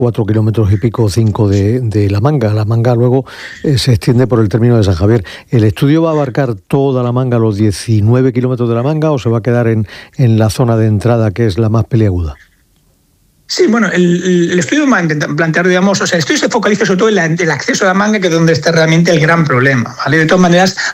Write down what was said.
4 kilómetros y pico, 5 de La Manga. La Manga luego se extiende por el término de San Javier. ¿El estudio va a abarcar toda La Manga, los 19 kilómetros de La Manga, o se va a quedar en la zona de entrada, que es la más peliaguda? Sí, bueno, el estudio va a intentar plantear, digamos, o sea, el estudio se focaliza sobre todo en el acceso a La Manga, que es donde está realmente el gran problema, ¿vale? De todas maneras,